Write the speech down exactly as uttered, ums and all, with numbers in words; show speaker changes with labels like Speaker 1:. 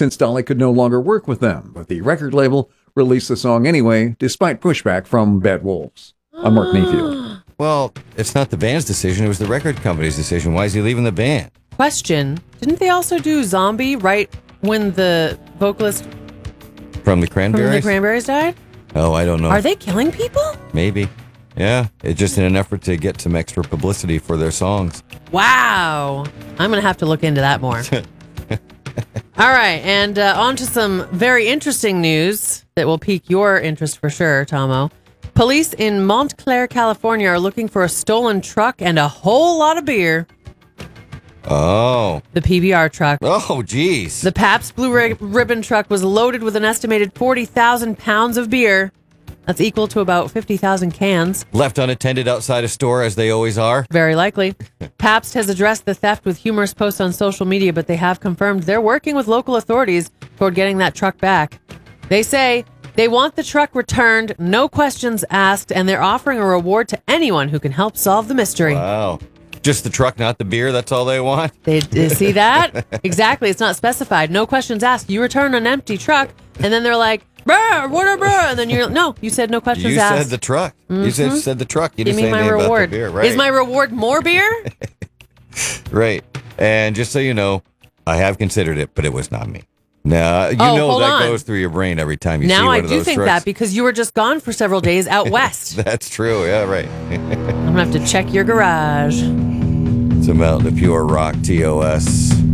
Speaker 1: since Dolly could no longer work with them, but the record label released the song anyway, despite pushback from Bad Wolves. I'm Mark Mayfield.
Speaker 2: Well, it's not the band's decision, it was the record company's decision. Why is he leaving the band?
Speaker 3: Question. Didn't they also do Zombie right when the vocalist
Speaker 2: From the
Speaker 3: from
Speaker 2: Cranberries?
Speaker 3: the Cranberries died?
Speaker 2: Oh, I don't know.
Speaker 3: Are they killing people?
Speaker 2: Maybe. Yeah, it's just in an effort to get some extra publicity for their songs.
Speaker 3: Wow. I'm going to have to look into that more. All right, and uh, on to some very interesting news that will pique your interest for sure, Tomo. Police in Montclair, California are looking for a stolen truck and a whole lot of beer.
Speaker 2: Oh.
Speaker 3: The P B R truck.
Speaker 2: Oh, geez.
Speaker 3: The Pabst Blue Ri- Ribbon truck was loaded with an estimated forty thousand pounds of beer. That's equal to about fifty thousand cans.
Speaker 2: Left unattended outside a store, as they always are.
Speaker 3: Very likely. Pabst has addressed the theft with humorous posts on social media, but they have confirmed they're working with local authorities toward getting that truck back. They say they want the truck returned, no questions asked, and they're offering a reward to anyone who can help solve the mystery.
Speaker 2: Wow. Just the truck, not the beer, that's all they want?
Speaker 3: They uh, see that? Exactly. It's not specified. No questions asked. You return an empty truck, and then they're like, brr, what brr, and then you're, no, you said no questions
Speaker 2: You
Speaker 3: asked.
Speaker 2: said the truck. Mm-hmm. You said, said the truck. You
Speaker 3: Give
Speaker 2: didn't
Speaker 3: me
Speaker 2: say
Speaker 3: my
Speaker 2: anything
Speaker 3: reward.
Speaker 2: about the beer. Right.
Speaker 3: Is my reward more beer?
Speaker 2: Right. And just so you know, I have considered it, but it was not me. Now, you
Speaker 3: Oh,
Speaker 2: know
Speaker 3: hold
Speaker 2: that
Speaker 3: on.
Speaker 2: goes through your brain every time you see
Speaker 3: Now
Speaker 2: one
Speaker 3: I
Speaker 2: of
Speaker 3: do
Speaker 2: those
Speaker 3: think
Speaker 2: trucks.
Speaker 3: that because you were just gone for several days out west.
Speaker 2: That's true. Yeah, right.
Speaker 3: I'm going to have to check your garage.
Speaker 2: It's a Mountain of Pure Rock, T O S.